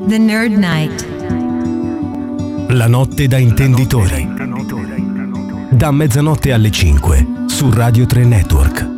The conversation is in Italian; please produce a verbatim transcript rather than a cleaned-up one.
The Nerd Night. La notte da intenditori. Da mezzanotte alle cinque su Radio tre Network.